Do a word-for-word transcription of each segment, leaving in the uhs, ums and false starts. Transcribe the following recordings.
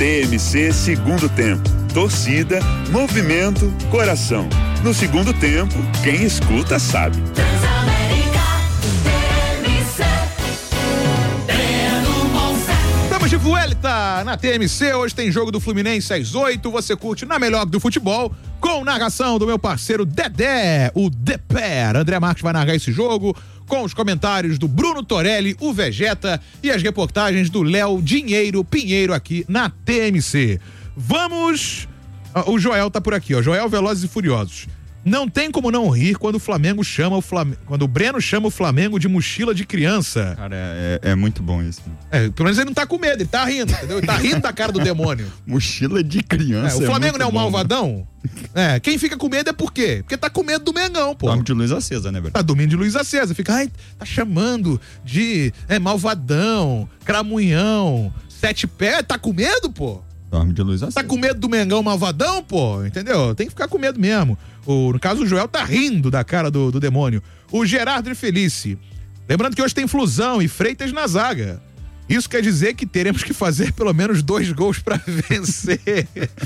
T M C Segundo Tempo. Torcida, movimento, coração. No segundo tempo, quem escuta sabe. Estamos de vuelta na T M C. Hoje tem jogo do Fluminense às oito. Você curte na melhor do futebol com narração do meu parceiro Dedé, o Deper. André Marques vai narrar esse jogo com os comentários do Bruno Torelli, o Vegeta, e as reportagens do Léo Dinheiro Pinheiro aqui na T M C. Vamos... O Joel tá por aqui, ó. Joel Velozes e Furiosos. Não tem como não rir quando o Flamengo chama o Flamengo, quando o Breno chama o Flamengo de mochila de criança. Cara, é, é muito bom isso. É, pelo menos ele não tá com medo, ele tá rindo, entendeu? Ele tá rindo da cara do demônio. Mochila de criança. É, o Flamengo é não é o bom, malvadão? Né? É, quem fica com medo é por quê? Porque tá com medo do Mengão, pô. Dorme de luz acesa, né, velho? Tá dormindo de luz acesa. Fica, ai, tá chamando de é, malvadão, cramunhão, sete pés. Tá com medo, pô? Dorme de luz acesa. Tá com medo do Mengão malvadão, pô? Entendeu? Tem que ficar com medo mesmo. O, no caso, o Joel tá rindo da cara do, do demônio. O Gerardo e Felice. Lembrando que hoje tem Flusão e Freitas na zaga. Isso quer dizer que teremos que fazer pelo menos dois gols pra vencer.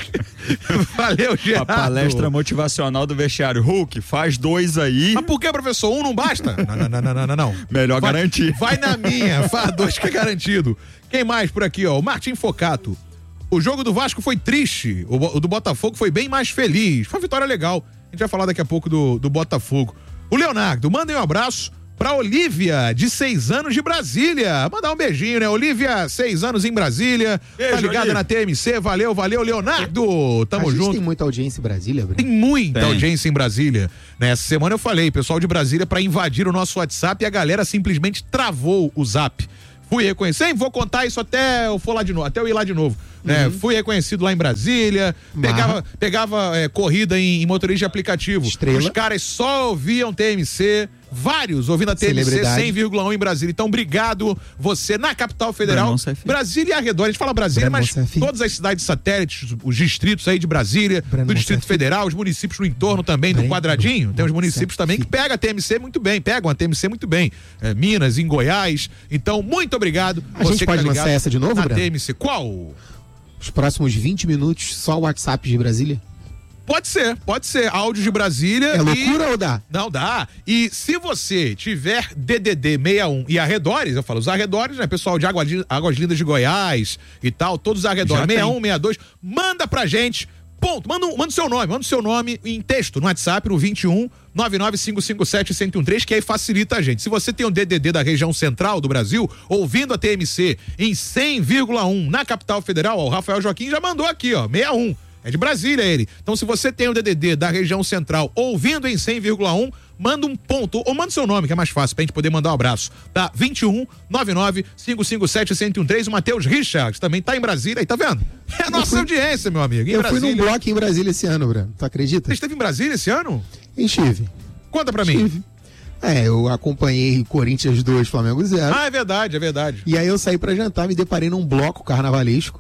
Valeu, Gerardo. A palestra motivacional do vestiário. Hulk, faz dois aí. Mas por que, professor? Um não basta? Não, não, não, não, não, não. Melhor vai, garantir. Vai na minha, faz dois que é garantido. Quem mais por aqui, ó? O Martim Focato. O jogo do Vasco foi triste, o, o do Botafogo foi bem mais feliz. Foi uma vitória legal. A gente vai falar daqui a pouco do, do Botafogo. O Leonardo, mandem um abraço pra Olívia, de seis anos de Brasília. Mandar um beijinho, né? Olívia, seis anos em Brasília. Beijo, tá ligada na T M C. Valeu, valeu, Leonardo. Tamo a gente junto. Tem muita audiência em Brasília, Bruno? Tem muita tem. audiência em Brasília. Nessa semana eu falei, pessoal de Brasília, pra invadir o nosso WhatsApp e a galera simplesmente travou o Zap. Fui reconhecido, vou contar isso até eu for lá de novo, até eu ir lá de novo. Né? Uhum. Fui reconhecido lá em Brasília, pegava, pegava é, corrida em, em motorista de aplicativo. Estrela. Os caras só ouviam T M C, vários ouvindo a T M C cem vírgula um em Brasília. Então, obrigado, você na capital federal, Brasília e arredor. A gente fala Brasília, Breno mas Monsef. Todas as cidades satélites, os distritos aí de Brasília, Breno do Distrito Monsef. Federal, os municípios no entorno também Breno. do quadradinho. Tem uns municípios também que pegam a T M C muito bem, pegam a T M C muito bem. É, Minas, em Goiás. Então, muito obrigado. A você gente pode tá lançar essa de novo, Breno? T M C. Qual? Os próximos vinte minutos, só o WhatsApp de Brasília? Pode ser, pode ser. Áudio de Brasília. É loucura e... ou dá? Não, dá. E se você tiver D D D sessenta e um e arredores, eu falo, os arredores, né? Pessoal de Águas, Águas Lindas de Goiás e tal, todos os arredores, sessenta e um, sessenta e dois, manda pra gente. Ponto. Manda o um, seu nome, manda o seu nome em texto no WhatsApp, no vinte e um, nove nove cinco cinco sete, um zero um três, que aí facilita a gente. Se você tem um D D D da região central do Brasil, ouvindo a T M C em cem vírgula um na capital federal, ó, o Rafael Joaquim já mandou aqui, ó, sessenta e um. É de Brasília ele. Então, se você tem o D D D da região central ouvindo em cem vírgula um, manda um ponto, ou manda seu nome, que é mais fácil pra gente poder mandar um abraço. Tá? vinte e um, nove nove cinco cinco sete, um zero um três, o Matheus Richards também tá em Brasília, aí tá vendo? É a nossa fui, audiência, meu amigo. Em eu Brasília. fui num bloco em Brasília esse ano, Bruno. Tu acredita? Você esteve em Brasília esse ano? Estive. Conta pra Estive. mim. É, eu acompanhei Corinthians dois, Flamengo zero. Ah, é verdade, é verdade. E aí eu saí pra jantar, me deparei num bloco carnavalesco.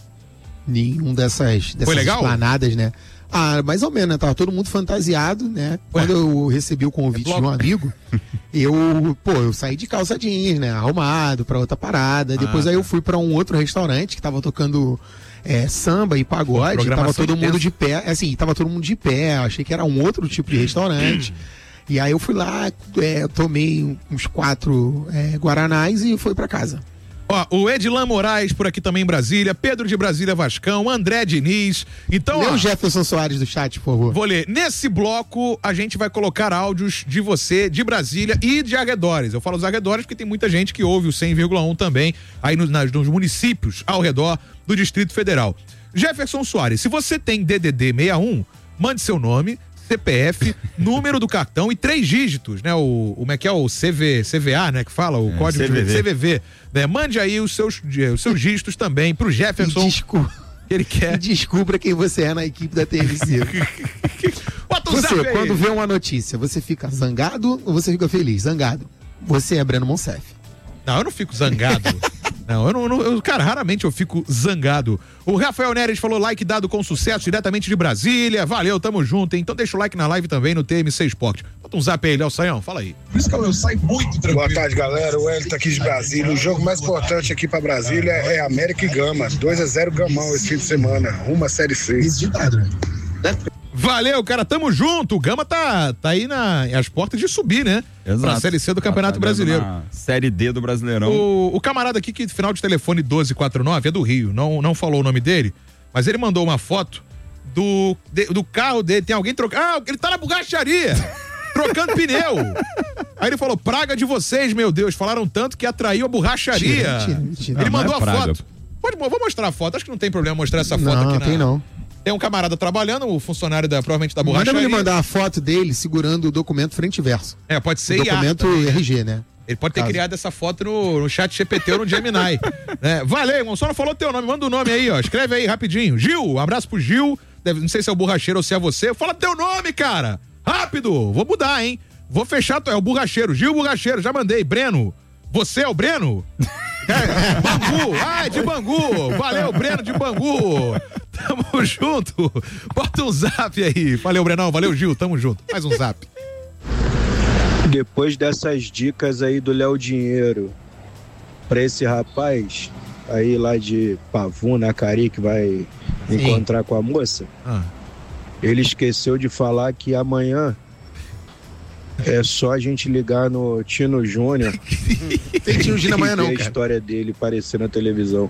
Nenhum dessas, dessas esplanadas, né? Ah, mais ou menos, né? Tava todo mundo fantasiado, né? Quando Ué? eu recebi o convite é de um amigo, eu, pô, eu saí de calça jeans, né? Arrumado pra outra parada. Ah, Depois aí eu fui pra um outro restaurante que tava tocando é, samba e pagode. Pô, tava todo mundo de pé, assim, tava todo mundo de pé. Achei que era um outro tipo de restaurante. E aí eu fui lá, é, tomei uns quatro é, guaranás e fui pra casa. Ó, o Edilan Moraes por aqui também em Brasília, Pedro de Brasília Vascão, André Diniz. Então, Lê ó, o Jefferson Soares do chat, por favor. Vou ler. Nesse bloco, a gente vai colocar áudios de você, de Brasília e de arredores. Eu falo os arredores porque tem muita gente que ouve o cem vírgula um também, aí nos, nas, nos municípios ao redor do Distrito Federal. Jefferson Soares, se você tem D D D sessenta e um, mande seu nome, C P F, número do cartão e três dígitos, né? O, como é que é o C V, C V A, né? Que fala o é, código C V V. De C V V, né? Mande aí os seus, os seus dígitos também pro Jefferson. Desculpa. Que ele quer. Descubra quem você é na equipe da T M C. Você, quando vê uma notícia, você fica zangado ou você fica feliz? Zangado. Você é Breno Monsef. Não, eu não fico zangado. Não, eu não, não eu, cara, raramente eu fico zangado. O Rafael Neres falou like dado com sucesso diretamente de Brasília. Valeu, tamo junto, hein? Então deixa o like na live também no T M C Esporte. Bota um zap aí, Léo Saião, fala aí. Por isso que eu saio muito tranquilo. Boa tarde, galera. O Hélio tá aqui de Brasília. O jogo mais importante aqui pra Brasília é América e Gama. dois a zero Gamão esse fim de semana. Rumo à Série C. Valeu, cara, tamo junto. O Gama tá, tá aí nas as portas de subir, né? Exato. Pra Série C do Campeonato tá Brasileiro. Série D do Brasileirão. O, o camarada aqui, que final de telefone doze quarenta e nove, é do Rio, não, não falou o nome dele, mas ele mandou uma foto do, de, do carro dele. Tem alguém trocando. Ah, ele tá na borracharia, trocando pneu. Aí ele falou: praga de vocês, meu Deus. Falaram tanto que atraiu a borracharia. Mentira, mentira, mentira. Ele não, mandou não é a praga. Foto. Pode, vou mostrar a foto. Acho que não tem problema mostrar essa foto não, aqui na. Tem não. Tem um camarada trabalhando, o funcionário da, provavelmente da borracharia. Manda ele mandar a foto dele segurando o documento frente e verso. É, pode ser o documento I A R G, né? Ele pode ter Caso. criado essa foto no, no chat G P T ou no Gemini. né? Valeu, irmão. Só não falou teu nome. Manda o nome aí, ó. Escreve aí rapidinho. Gil, um abraço pro Gil. Deve, não sei se é o borracheiro ou se é você. Fala teu nome, cara. Rápido. Vou mudar, hein? Vou fechar. É o borracheiro. Gil Borracheiro. Já mandei. Breno. Você é o Breno? É, Bangu. Ah, é de Bangu. Valeu, Breno de Bangu. Tamo junto. Bota um zap aí. Valeu, Brenão. Valeu, Gil. Tamo junto. Mais um zap. Depois dessas dicas aí do Léo Dinheiro pra esse rapaz aí lá de Pavuna, Cari, que vai Sim. encontrar com a moça, ah. ele esqueceu de falar que amanhã é só a gente ligar no Tino Júnior. Tem Tino Júnior amanhã não, a cara. história dele aparecer na televisão.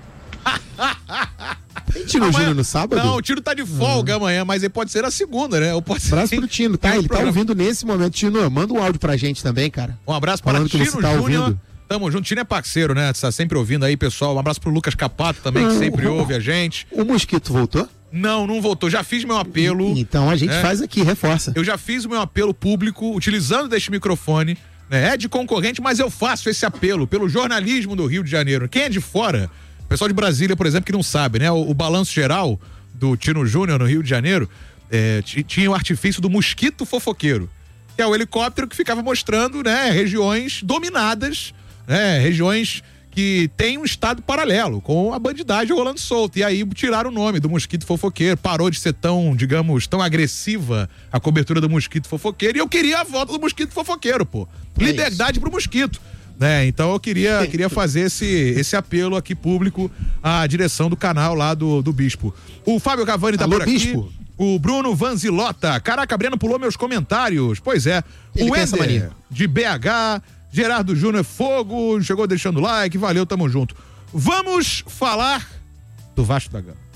Tem Tino Júnior no sábado? Não, o Tino tá de folga uhum. amanhã, mas ele pode ser na segunda, né? Ou pode ser... Abraço pro Tino, tá? Ele tá ouvindo nesse momento. Tino, manda um áudio pra gente também, cara. Um abraço para o Tino tá Júnior. Tamo junto, Tino é parceiro, né? Tá sempre ouvindo aí, pessoal. Um abraço pro Lucas Capato também, que sempre ouve a gente. O Mosquito voltou? Não, não voltou. Já fiz meu apelo. Então a gente né? faz aqui, reforça. Eu já fiz o meu apelo público, utilizando deste microfone. Né? É de concorrente, mas eu faço esse apelo pelo jornalismo do Rio de Janeiro. Quem é de fora, o pessoal de Brasília, por exemplo, que não sabe, né? O, o balanço geral do Tino Júnior no Rio de Janeiro é, t- tinha o artifício do mosquito fofoqueiro, que é o helicóptero que ficava mostrando, né, regiões dominadas, né, regiões que tem um estado paralelo, com a bandidagem rolando solto. E aí tiraram o nome do mosquito fofoqueiro, parou de ser tão, digamos, tão agressiva a cobertura do mosquito fofoqueiro, e eu queria a volta do mosquito fofoqueiro, pô. É Liberdade isso. Pro mosquito. Né, então eu queria, queria fazer esse, esse apelo aqui público à direção do canal lá do, do Bispo. O Fábio Cavani tá Alô, por aqui. Bispo. O Bruno Vanzilota. Caraca, Breno pulou meus comentários. Pois é. Ele o Ender, de B H. Gerardo Júnior Fogo. Chegou deixando like. Valeu, tamo junto. Vamos falar do Vasco da Gama.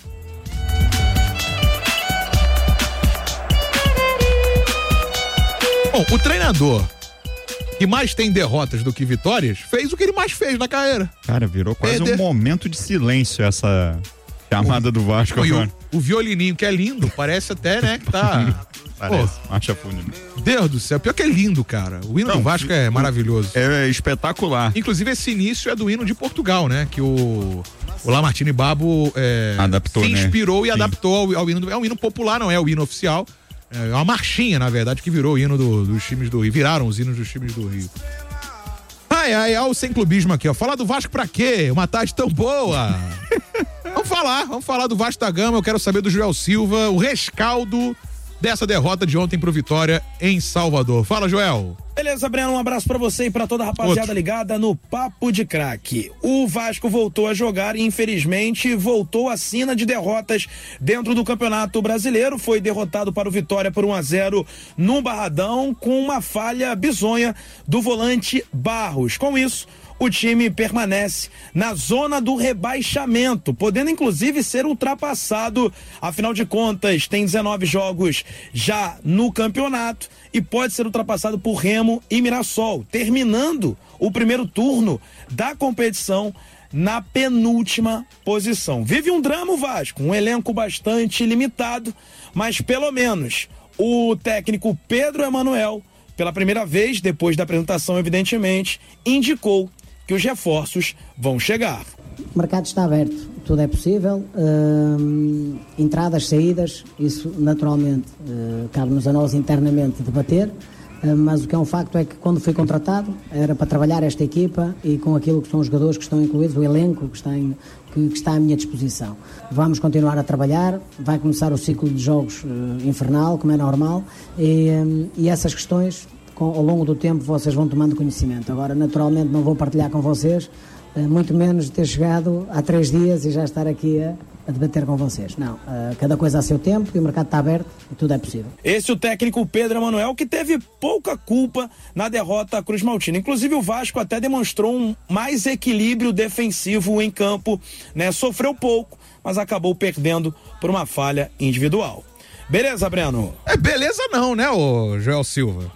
Bom, o treinador que mais tem derrotas do que vitórias, fez o que ele mais fez na carreira. Cara, virou quase Perder. um momento de silêncio essa chamada o, do Vasco. E o, o violininho, que é lindo, parece até, né, que tá... Parece, marcha fúnebre. Deus do céu, pior que é lindo, cara. O hino Não, do Vasco é maravilhoso. É espetacular. Inclusive, esse início é do hino de Portugal, né, que o... O Lamartine Babo é, adaptou, se inspirou né? e Sim. adaptou ao, ao hino. Do, é um hino popular, não é o hino oficial. É uma marchinha, na verdade, que virou o hino do, dos times do Rio. Viraram os hinos dos times do Rio. Ai, ai, olha o sem clubismo aqui, ó. Falar do Vasco pra quê? Uma tarde tão boa. Vamos falar, vamos falar do Vasco da Gama. Eu quero saber do Joel Silva, o rescaldo dessa derrota de ontem pro Vitória em Salvador. Fala, Joel. Beleza, Breno, um abraço pra você e pra toda a rapaziada Outro. ligada no Papo de Craque. O Vasco voltou a jogar e, infelizmente, voltou à sina de derrotas dentro do Campeonato Brasileiro. Foi derrotado para o Vitória por um a zero no Barradão, com uma falha bizonha do volante Barros. Com isso, o time permanece na zona do rebaixamento, podendo inclusive ser ultrapassado. Afinal de contas, tem dezenove jogos já no campeonato e pode ser ultrapassado por Remo e Mirassol, terminando o primeiro turno da competição na penúltima posição. Vive um drama o Vasco, um elenco bastante limitado, mas pelo menos o técnico Pedro Emanuel, pela primeira vez, depois da apresentação, evidentemente, indicou que os reforços vão chegar. O mercado está aberto, tudo é possível, uh, entradas, saídas, isso naturalmente uh, cabe-nos a nós internamente debater, mas o que é um facto é que quando fui contratado era para trabalhar esta equipa e com aquilo que são os jogadores que estão incluídos, o elenco que está, em, que, que está à minha disposição. Vamos continuar a trabalhar, vai começar o ciclo de jogos uh, infernal, como é normal, e, um, e essas questões, com, ao longo do tempo, vocês vão tomando conhecimento. Agora, naturalmente, não vou partilhar com vocês, uh, muito menos ter chegado há três dias e já estar aqui a... a debater com vocês. Não, uh, cada coisa a seu tempo e o mercado está aberto e tudo é possível. Esse é o técnico Pedro Emanuel, que teve pouca culpa na derrota à Cruz Maltina. Inclusive o Vasco até demonstrou um mais equilíbrio defensivo em campo, né? Sofreu pouco, mas acabou perdendo por uma falha individual. Beleza, Breno? É beleza não, né, ô Joel Silva?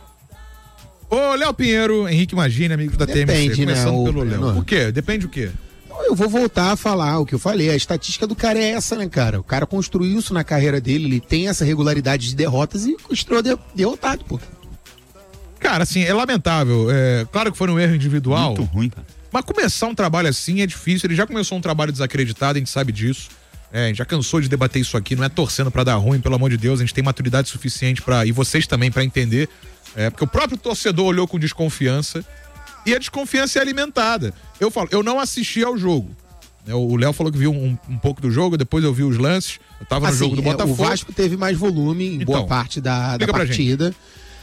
Ô, Léo Pinheiro, Henrique Magini, amigos da Depende, T M C, começando né, pelo Léo. O quê? Depende o quê? Eu vou voltar a falar o que eu falei. A estatística do cara é essa, né, cara? O cara construiu isso na carreira dele, ele tem essa regularidade de derrotas e construiu de, derrotado, pô. Cara, assim, é lamentável. É, claro que foi um erro individual. Muito ruim, cara. Mas começar um trabalho assim é difícil. Ele já começou um trabalho desacreditado, a gente sabe disso. É, a gente já cansou de debater isso aqui, não é torcendo pra dar ruim, pelo amor de Deus. A gente tem maturidade suficiente pra, e vocês também, pra entender. É, porque o próprio torcedor olhou com desconfiança. E a desconfiança é alimentada. Eu falo, eu não assisti ao jogo. O Léo falou que viu um, um pouco do jogo, depois eu vi os lances. Eu tava assim, no jogo do é, Botafogo. O Vasco teve mais volume em então, boa parte da, da partida.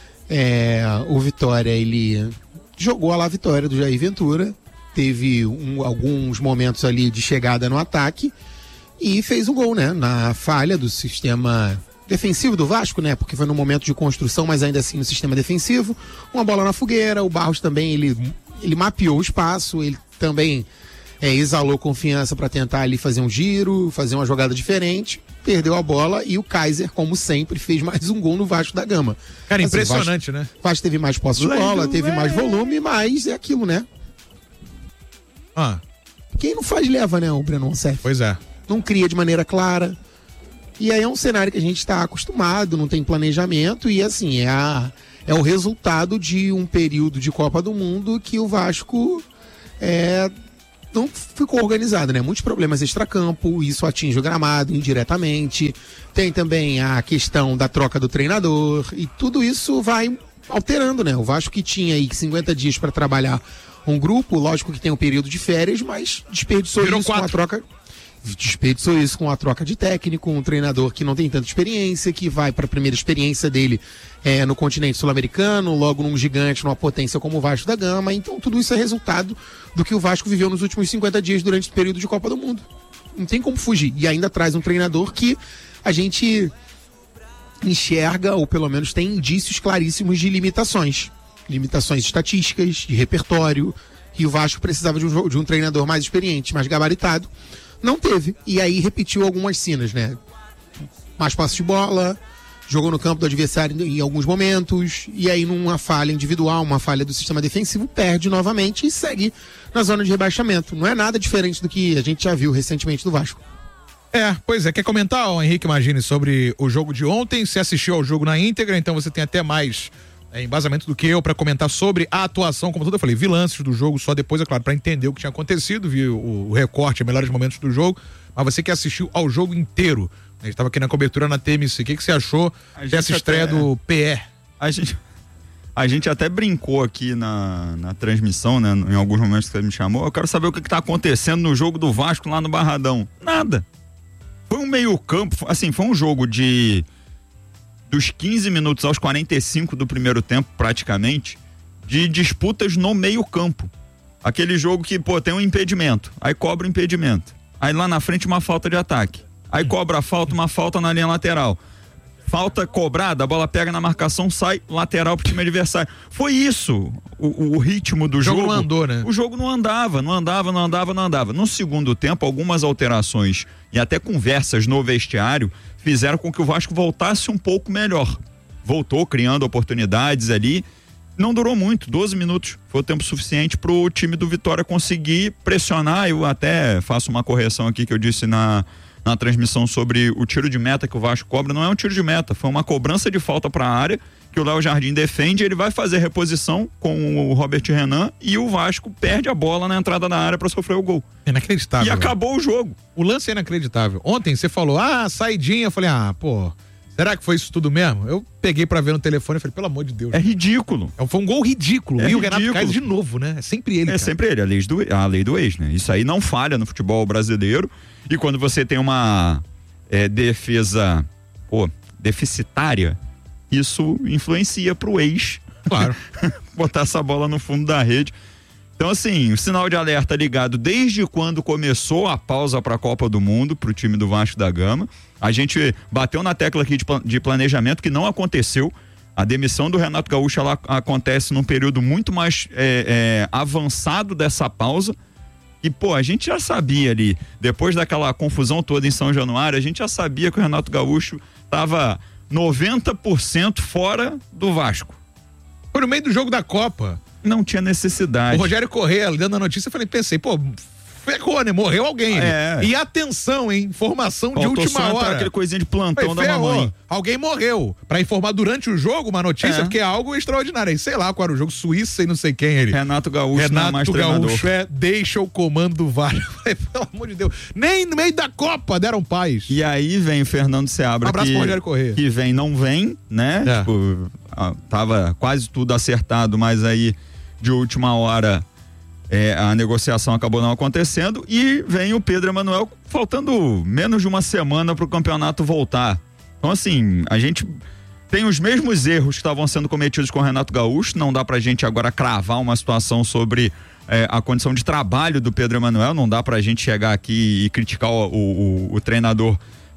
É, o Vitória, ele jogou lá a vitória do Jair Ventura. Teve um, alguns momentos ali de chegada no ataque. E fez um gol, né? Na falha do sistema defensivo do Vasco, né? Porque foi no momento de construção, mas ainda assim no sistema defensivo. Uma bola na fogueira, o Barros também, ele, ele mapeou o espaço, ele também é, exalou confiança para tentar ali fazer um giro, fazer uma jogada diferente, perdeu a bola e o Kaiser, como sempre, fez mais um gol no Vasco da Gama. Cara, assim, impressionante, o Vasco, né? O Vasco teve mais posse de bola, teve mais volume, mas é aquilo, né? Ah. Quem não faz leva, né, o Breno Roncef? Pois é. Não cria de maneira clara. E aí é um cenário que a gente está acostumado, não tem planejamento e assim, é, a, é o resultado de um período de Copa do Mundo que o Vasco é, não ficou organizado, né? Muitos problemas extracampo, isso atinge o gramado indiretamente, tem também a questão da troca do treinador e tudo isso vai alterando, né? O Vasco que tinha aí cinquenta dias para trabalhar um grupo, lógico que tem um período de férias, mas desperdiçou Virou isso quatro. com a troca... Desperdiçou isso com a troca de técnico, um treinador que não tem tanta experiência, que vai para a primeira experiência dele é, no continente sul-americano, logo num gigante, numa potência como o Vasco da Gama. Então tudo isso é resultado do que o Vasco viveu nos últimos cinquenta dias durante o período de Copa do Mundo. Não tem como fugir. E ainda traz um treinador que a gente enxerga, ou pelo menos tem indícios claríssimos de limitações. Limitações estatísticas, de repertório. E o Vasco precisava de um, de um treinador mais experiente, mais gabaritado. Não teve. E aí repetiu algumas cenas, né? Mais passe de bola, jogou no campo do adversário em alguns momentos, e aí numa falha individual, uma falha do sistema defensivo, perde novamente e segue na zona de rebaixamento. Não é nada diferente do que a gente já viu recentemente do Vasco. É, pois é. Quer comentar, ó, Henrique Magini, sobre o jogo de ontem? Você assistiu ao jogo na íntegra, então você tem até mais é, embasamento do que eu para comentar sobre a atuação, como tudo eu falei, vi lances do jogo só depois, é claro, para entender o que tinha acontecido, vi o, o recorte, os melhores momentos do jogo, mas você que assistiu ao jogo inteiro, a gente estava aqui na cobertura na T M C, o que, que você achou dessa estreia até... do P E? A gente, a gente até brincou aqui na, na transmissão, né, em alguns momentos que você me chamou, eu quero saber o que está acontecendo no jogo do Vasco lá no Barradão. Nada. Foi um meio campo, assim, foi um jogo de... dos quinze minutos aos quarenta e cinco do primeiro tempo, praticamente, de disputas no meio campo. Aquele jogo que, pô, tem um impedimento, aí cobra o impedimento. Aí lá na frente uma falta de ataque. Aí cobra a falta, uma falta na linha lateral. Falta cobrada, a bola pega na marcação, sai lateral pro time adversário. Foi isso o, o ritmo do jogo. O jogo não andou, né? O jogo não andava, não andava, não andava, não andava. No segundo tempo, algumas alterações e até conversas no vestiário fizeram com que o Vasco voltasse um pouco melhor. Voltou criando oportunidades ali. Não durou muito, doze minutos. Foi o tempo suficiente pro time do Vitória conseguir pressionar. Eu até faço uma correção aqui que eu disse na... na transmissão sobre o tiro de meta que o Vasco cobra. Não é um tiro de meta, foi uma cobrança de falta para a área que o Léo Jardim defende, ele vai fazer reposição com o Robert Renan e o Vasco perde a bola na entrada da área para sofrer o gol. Inacreditável. E acabou o jogo. O lance é inacreditável. Ontem você falou, ah, saidinha, eu falei, ah, pô, Será que foi isso tudo mesmo? Eu peguei pra ver no telefone e falei, pelo amor de Deus. É ridículo. Foi um gol ridículo. É e ridículo. o Renato cai de novo, né? É sempre ele, É cara. sempre ele, a lei, do, a lei do ex, né? Isso aí não falha no futebol brasileiro. E quando você tem uma é, defesa, pô, deficitária, isso influencia pro ex. Claro. Botar essa bola no fundo da rede. Então, assim, o sinal de alerta ligado desde quando começou a pausa para a Copa do Mundo, para o time do Vasco da Gama. A gente bateu na tecla aqui de, de planejamento que não aconteceu. A demissão do Renato Gaúcho ela acontece num período muito mais é, é, avançado dessa pausa. E, pô, a gente já sabia ali, depois daquela confusão toda em São Januário, a gente já sabia que o Renato Gaúcho estava noventa por cento fora do Vasco. Foi no meio do jogo da Copa. Não tinha necessidade. O Rogério Corrêa, dando a notícia, eu falei, pensei, pô, ferrou, né? Morreu alguém. É. Né? E atenção, hein? Informação de Faltou última só hora. aquele coisinha de plantão Falei, da mamãe. Alguém morreu. Pra informar durante o jogo uma notícia, É. porque é algo extraordinário. Aí, sei lá qual era o jogo, Suíça e não sei quem ele. Renato Gaúcho não é Renato mais Gaúcho treinador. é, deixa o comando do V A R. Falei, pelo amor de Deus. Nem no meio da Copa deram paz. E aí vem o Fernando Seabra. Um abraço que, pro Rogério Corrêa. Que vem, não vem, né? É. Tipo, ah, tava quase tudo acertado, mas aí de última hora é, a negociação acabou não acontecendo e vem o Pedro Emanuel faltando menos de uma semana pro campeonato voltar. Então, assim, a gente tem os mesmos erros que estavam sendo cometidos com o Renato Gaúcho, não dá pra gente agora cravar uma situação sobre é, a condição de trabalho do Pedro Emanuel, não dá pra gente chegar aqui e criticar o, o, o treinador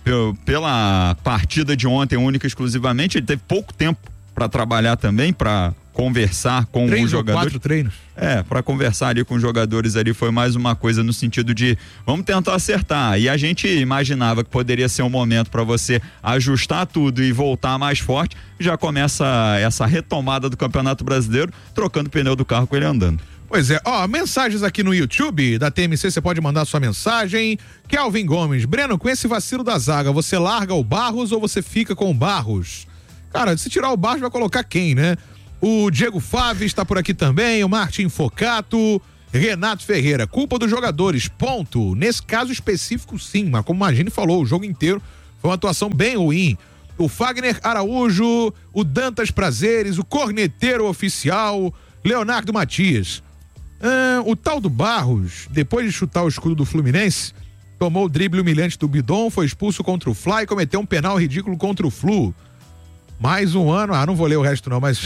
pela partida de ontem única e exclusivamente. Ele teve pouco tempo para trabalhar também, para conversar com Três os jogadores. Quatro treinos. É, para conversar ali com os jogadores ali foi mais uma coisa no sentido de vamos tentar acertar. E a gente imaginava que poderia ser um momento para você ajustar tudo e voltar mais forte. Já começa essa retomada do Campeonato Brasileiro, trocando o pneu do carro com ele andando. Pois é, ó, mensagens aqui no YouTube da T M C, você pode mandar sua mensagem. Kelvin Gomes, Breno, com esse vacilo da zaga, você larga o Barros ou você fica com o Barros? Cara, se tirar o Barros vai colocar quem, né? O Diego Fávio está por aqui também, o Martin Focato, Renato Ferreira, culpa dos jogadores, ponto. Nesse caso específico sim, mas como a Magine falou, o jogo inteiro foi uma atuação bem ruim. O Fagner Araújo, o Dantas Prazeres, o corneteiro oficial, Leonardo Matias. Ah, o tal do Barros, depois de chutar o escudo do Fluminense, tomou o drible humilhante do Bidon, foi expulso contra o Fly e cometeu um penal ridículo contra o Flu. Mais um ano, ah, não vou ler o resto não, mas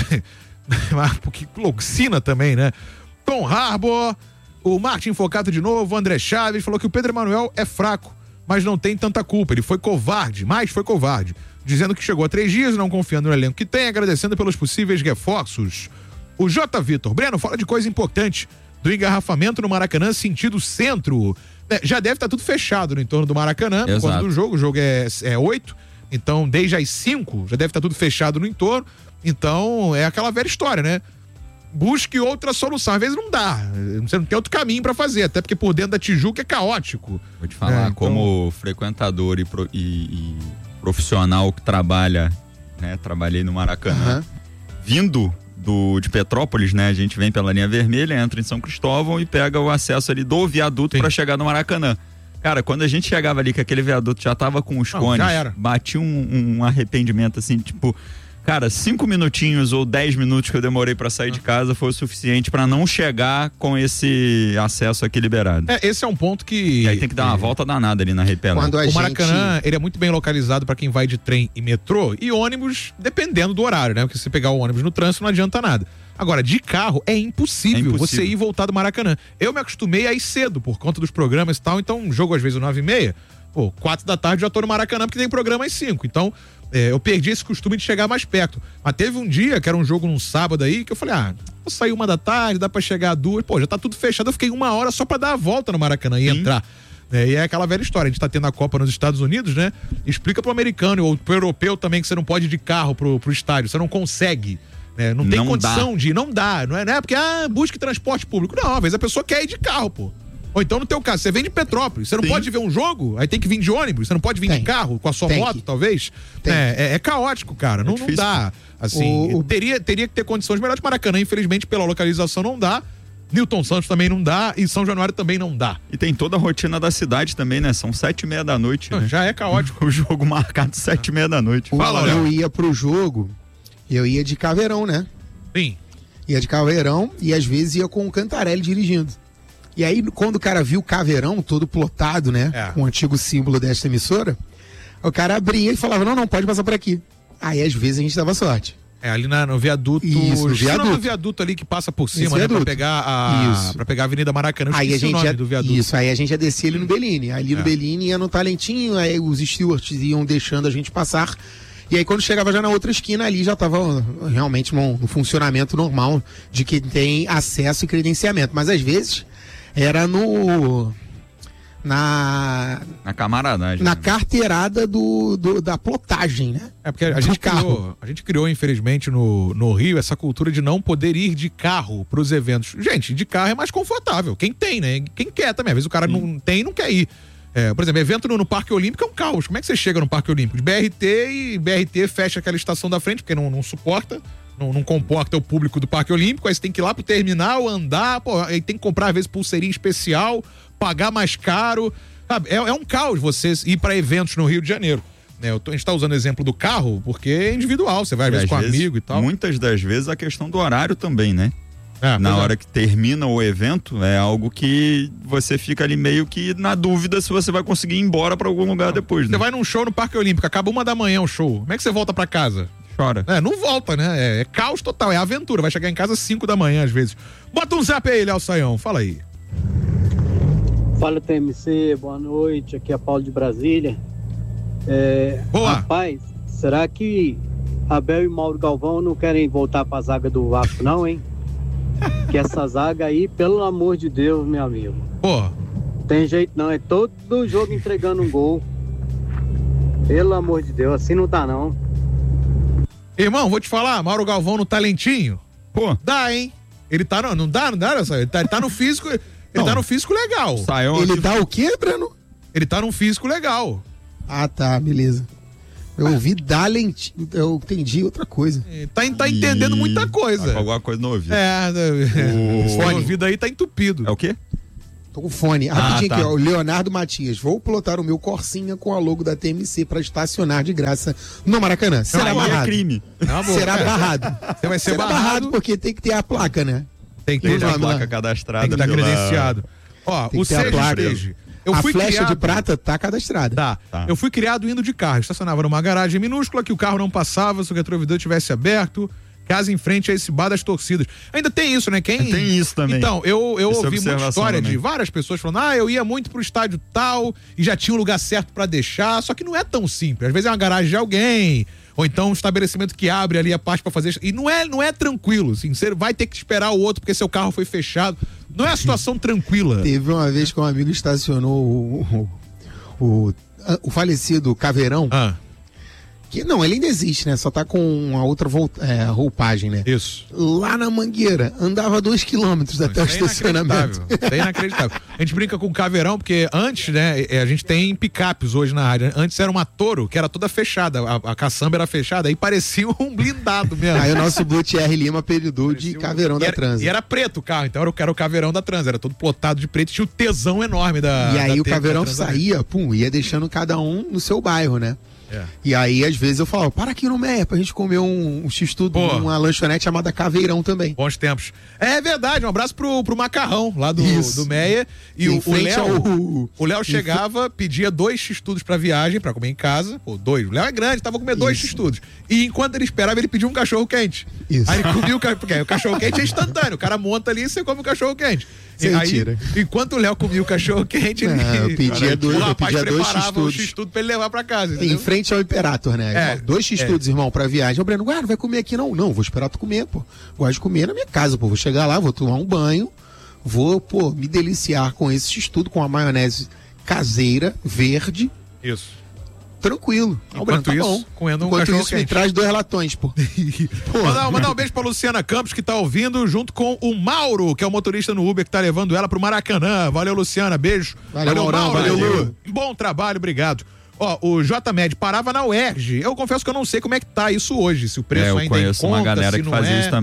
porque loucina também, né? Tom Harbour, o Martin Focato de novo, o André Chaves falou que o Pedro Emanuel é fraco, mas não tem tanta culpa, ele foi covarde, mas foi covarde, dizendo que chegou há três dias, não confiando no elenco que tem, agradecendo pelos possíveis reforços. O J. Vitor, Breno, fala de coisa importante, do engarrafamento no Maracanã, sentido centro. É, já deve estar tudo fechado no entorno do Maracanã, por conta do jogo, o jogo é, é oito, então desde as cinco já deve estar tudo fechado no entorno, então é aquela velha história, né? Busque outra solução, às vezes não dá, você não tem outro caminho pra fazer, até porque por dentro da Tijuca é caótico. Vou te falar, é, então... como frequentador e, pro, e, e profissional que trabalha, né? Trabalhei no Maracanã, uhum. vindo do, de Petrópolis, né? A gente vem pela linha vermelha, entra em São Cristóvão e pega o acesso ali do viaduto para chegar no Maracanã. Cara, quando a gente chegava ali que aquele viaduto já tava com os não, cones, batia um, um arrependimento assim, tipo, cara, cinco minutinhos ou dez minutos que eu demorei para sair ah. de casa foi o suficiente para não chegar com esse acesso aqui liberado. É, esse é um ponto que... E aí tem que dar uma é... volta danada ali na Repela. O gente... Maracanã, ele é muito bem localizado para quem vai de trem e metrô e ônibus, dependendo do horário, né? Porque se você pegar o ônibus no trânsito não adianta nada. Agora, de carro é impossível, é impossível você ir e voltar do Maracanã. Eu me acostumei a ir cedo por conta dos programas e tal, então um jogo às vezes nove e meia, pô, quatro da tarde já tô no Maracanã porque tem programa às cinco, então é, eu perdi esse costume de chegar mais perto. Mas teve um dia, que era um jogo num sábado aí, que eu falei, ah, vou sair uma da tarde, dá pra chegar a duas, pô, já tá tudo fechado, eu fiquei uma hora só pra dar a volta no Maracanã e Sim. entrar. É, e é aquela velha história, a gente tá tendo a Copa nos Estados Unidos, né? Explica pro americano ou pro europeu também que você não pode ir de carro pro, pro estádio, você não consegue. É, não tem não condição dá. de ir, não dá, não é, não é porque, ah, busque transporte público. Não, às vezes a pessoa quer ir de carro, pô. Ou então, no teu caso, você vem de Petrópolis, você não Sim. pode ver um jogo, aí tem que vir de ônibus, você não pode vir tem. de carro, com a sua tem moto, que. talvez. É, é, é caótico, cara, é não, não dá. Assim, o, o... Teria, teria que ter condições melhores de Maracanã, infelizmente, pela localização não dá. Newton Santos também não dá e São Januário também não dá. E tem toda a rotina da cidade também, né? São sete e meia da noite. Né? Já é caótico. O jogo marcado sete e meia da noite. Fala, eu ia pro jogo, eu ia de Caveirão, né? Sim. Ia de Caveirão e às vezes ia com o Cantarelli dirigindo. E aí, quando o cara viu o Caveirão todo plotado, né? É. Com o antigo símbolo desta emissora, o cara abria e falava, não, não, pode passar por aqui. Aí, às vezes, a gente dava sorte. É, ali na, no viaduto. Isso, no viaduto. No viaduto ali que passa por cima, né? Pra pegar a, isso. pra pegar a Avenida Maracanã. Aí a gente o nome ia, do viaduto. Isso, aí a gente ia descer ali no Bellini. Ali no é. Bellini ia no Talentinho, aí os stewards iam deixando a gente passar. E aí quando chegava já na outra esquina ali já tava realmente no, no funcionamento normal de quem tem acesso e credenciamento. Mas às vezes era no... Na, na camaradagem. Na carteirada do, do, da plotagem, né? É porque a gente, criou, a gente criou, infelizmente, no, no Rio, essa cultura de não poder ir de carro pros eventos. Gente, de carro é mais confortável. Quem tem, né? Quem quer também. Às vezes o cara Sim. não tem e não quer ir. É, por exemplo, evento no, no Parque Olímpico é um caos. Como é que você chega no Parque Olímpico? De B R T e B R T fecha aquela estação da frente, porque não, não suporta. Não, não comporta o público do Parque Olímpico, aí você tem que ir lá pro terminal, andar, pô, aí tem que comprar às vezes pulseirinha especial, pagar mais caro, sabe? É, é um caos você ir para eventos no Rio de Janeiro. Né? Eu tô, a gente tá usando o exemplo do carro porque é individual, você vai às vezes com vezes, amigo e tal. Muitas das vezes a questão do horário também, né? É, na hora é. que termina o evento, é algo que você fica ali meio que na dúvida se você vai conseguir ir embora para algum lugar não. depois, né? Você vai num show no Parque Olímpico, acaba uma da manhã o show, como é que você volta para casa? Chora. É, não volta, né? É, é caos total, é aventura. Vai chegar em casa às cinco da manhã, às vezes. Bota um zap aí, Léo Saião. Fala aí. Fala, T M C. Boa noite. Aqui é Paulo de Brasília. É, Boa. Rapaz, será que Abel e Mauro Galvão não querem voltar pra zaga do Vasco, não, hein? Que essa zaga aí, pelo amor de Deus, meu amigo. Porra. Tem jeito não. É todo jogo entregando um gol. Pelo amor de Deus, assim não dá, não. Irmão, vou te falar, Mauro Galvão no talentinho, pô, dá, hein? Ele tá, não, não dá, não dá, ele tá, ele tá no físico, ele não. tá no físico legal. Saiu ele tá o quê, Breno? Ele tá num físico legal. Ah, tá, beleza. Eu ah. ouvi dar lentinho, eu entendi outra coisa. Tá, tá entendendo e... muita coisa. Tá alguma coisa no ouvido. É, o ouvido aí tá entupido. É o quê? Tô com fone. Rapidinho ah, tá. aqui, ó. O Leonardo Matias. Vou plotar o meu Corsinha com a logo da T M C para estacionar de graça no Maracanã. Será não, barrado. É crime. Não, Será barrado. Você vai ser Será barrado. barrado porque tem que ter a placa, né? Tem que ter a placa lá. cadastrada. Tem que estar credenciado. Ó, tem o Sérgio Eu a fui flecha criado... de prata tá cadastrada. Tá. tá. Eu fui criado indo de carro. Estacionava numa garagem minúscula que o carro não passava se o retrovisor tivesse aberto. Casa em frente a esse bar das torcidas. Ainda tem isso, né? Quem... Tem isso também. Então, eu, eu ouvi muita história também. de várias pessoas falando, ah, eu ia muito pro estádio tal e já tinha um lugar certo pra deixar, só que não é tão simples. Às vezes é uma garagem de alguém, ou então um estabelecimento que abre ali a parte pra fazer... E não é, não é tranquilo, assim, você vai ter que esperar o outro porque seu carro foi fechado. Não é uma situação tranquila. Teve uma vez que um amigo estacionou o, o, o, o falecido Caveirão. Ah. Que, não, ele ainda existe, né? Só tá com uma outra volta, é, roupagem, né? Isso. Lá na Mangueira, andava dois quilômetros até o estacionamento. É inacreditável. A gente brinca com o Caveirão, porque antes, né, a gente tem picapes hoje na área. Antes era uma Toro, que era toda fechada. A, a caçamba era fechada, aí parecia um blindado mesmo. Aí o nosso Blut R. Lima apelidou de Caveirão um... da Trans. E era preto o carro, então era, era o Caveirão da Trans, era todo plotado de preto, tinha o tesão enorme da. E aí da o Caveirão saía, pum, ia deixando cada um no seu bairro, né? É. E aí, às vezes, eu falo, para aqui no Meia pra gente comer um, um x-tudo, uma lanchonete chamada Caveirão também. Bons tempos. É verdade, um abraço pro, pro Macarrão, lá do, do Meia. E o Léo o Léo chegava, pedia dois x-tudos pra viagem, pra comer em casa. Pô, dois. O Léo é grande, tava comendo dois x-tudos. E enquanto ele esperava, ele pedia um cachorro-quente. Isso. Aí ele comia o, porque o cachorro-quente é instantâneo. O cara monta ali e você come o cachorro-quente. Sem aí, mentira. Enquanto o Léo comia o cachorro-quente, ele... Eu pedia dois, o rapaz eu pedia dois preparava o x-tudo pra ele levar pra casa, entendeu? Em frente ao Imperator, né? É, dois x-tudos, é. irmão, pra viagem. O Breno, ah, não vai comer aqui não? Não, vou esperar tu comer, pô. Gosto de comer na minha casa, pô. Vou chegar lá, vou tomar um banho, vou, pô, me deliciar com esse x-tudo, com a maionese caseira, verde. Isso. Tranquilo. Enquanto tá isso, bom. comendo um Enquanto cachorro isso, quente. me traz dois relatões, pô. mandar, mandar um beijo pra Luciana Campos, que tá ouvindo, junto com o Mauro, que é o motorista no Uber, que tá levando ela pro Maracanã. Valeu, Luciana, beijo. Valeu, valeu Maurão, Mauro. Valeu, Lu. Bom trabalho, obrigado. Ó, o J Med parava na U E R J. Eu confesso que eu não sei como é que tá isso hoje, se o preço é, eu ainda é em conta, uma galera se que não fazia é. isso também.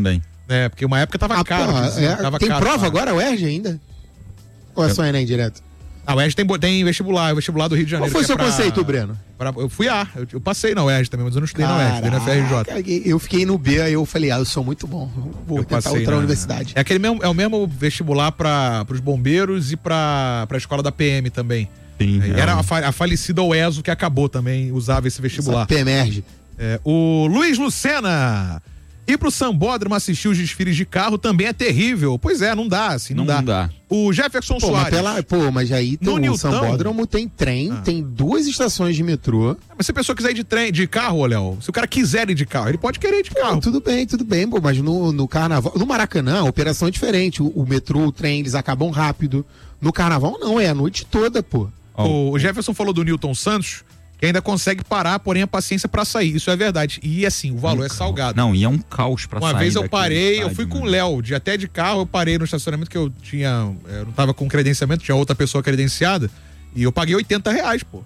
É, porque uma época tava ah, caro. Porra, assim, é, tava tem caro, prova cara. agora, a U E R J ainda? Ou é só Enem direto? A U E R J tem, tem vestibular, o vestibular do Rio de Janeiro. Qual foi o seu é pra, conceito, Breno? Pra, eu fui A, eu, eu passei na U E R J também, mas eu não estudei Caraca, na U E R J, fui na F R J. Eu fiquei no B, aí eu falei, ah, eu sou muito bom, vou eu tentar outra na, universidade. É, aquele mesmo, é o mesmo vestibular para os bombeiros e para a escola da P M também. Sim, é, era a, a falecida O E S O que acabou também, usava esse vestibular. P M R G. É, o Luiz Lucena. Ir pro Sambódromo assistir os desfiles de carro também é terrível. Pois é, não dá, assim, não, não dá. dá. O Jefferson pô, Soares. Mas pela, pô, mas aí tem o Sambódromo, tem trem, ah. tem duas estações de metrô. Mas se a pessoa quiser ir de trem, de carro, Léo, se o cara quiser ir de carro, ele pode querer ir de pô, carro. Tudo bem, tudo bem, pô, mas no, no carnaval, no Maracanã, a operação é diferente. O, o metrô, o trem, eles acabam rápido. No carnaval, não, é a noite toda, pô. O, o Jefferson falou do Newton Santos, que ainda consegue parar, porém a paciência pra sair. Isso é verdade. E assim, o valor um é salgado. Não, e é um caos pra Uma sair. Uma vez eu parei, estádio, eu fui com o Léo, de, até de carro, eu parei no estacionamento que eu tinha, eu não tava com credenciamento, tinha outra pessoa credenciada, e eu paguei oitenta reais, pô.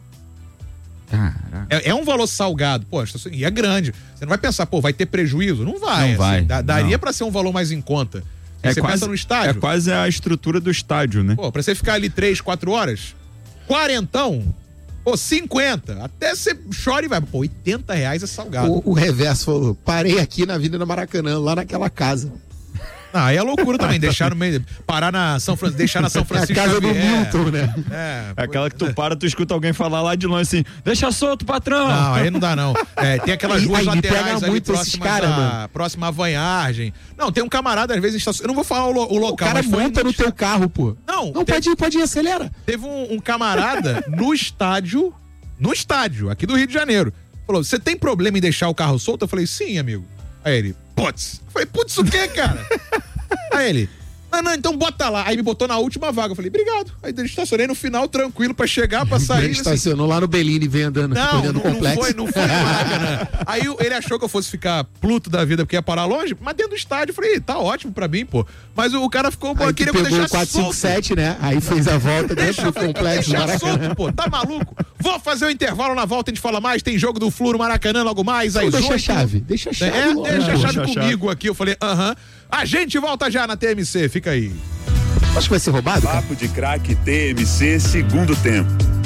Caraca. É, é um valor salgado, pô, e é grande. Você não vai pensar, pô, vai ter prejuízo? Não vai. Não assim, vai. Dá, daria não. pra ser um valor mais em conta. É você quase, pensa no estádio. É quase a estrutura do estádio, né? Pô, pra você ficar ali três, quatro horas, quarentão, pô, cinquenta, até você chora e vai. Pô, oitenta reais é salgado. O, o reverso falou, parei aqui na Avenida Maracanã, lá naquela casa. Ah, aí é loucura também, deixar no meio, parar na São Francisco, deixar na São Francisco. É a casa do Milton, né? É, é aquela que tu para, tu escuta alguém falar lá de longe assim, deixa solto, patrão. Não, aí não dá não. É, tem aquelas ruas laterais ali próximas cara, a, próxima à Vanhagem. Não, tem um camarada às vezes, eu não vou falar o, lo, o local. O cara monta no teu carro, pô. Não, não teve, pode ir, pode ir, acelera. Teve um, um camarada no estádio, no estádio, aqui do Rio de Janeiro. Falou, você tem problema em deixar o carro solto? Eu falei, sim, amigo. Aí ele, putz. Eu falei, putz o quê, cara? Aí ele, não, não, então bota lá. Aí me botou na última vaga. Eu falei, obrigado. Aí eu estacionei no final, tranquilo, pra chegar, pra sair. Ele estacionou assim. Lá no Bellini e vem andando. Não, não, não foi, não foi. Maracanã. Aí ele achou que eu fosse ficar pluto da vida porque ia parar longe, mas dentro do estádio, eu falei, tá ótimo pra mim, pô. Mas o, o cara ficou, pô, queria que eu deixasse quatro cinco sete, né? Aí fez a volta dentro do complexo. Deixa solto, pô, tá maluco? Vou fazer o intervalo, na volta a gente fala mais, tem jogo do Flu no Maracanã logo mais. Aí deixa a chave, deixa a chave. É, logo, deixa a chave deixa comigo chave. aqui. Eu falei, aham. Uh-huh. A gente volta já na T M C, fica aí. Acho que vai ser roubado? Papo de Craque T M C, segundo tempo.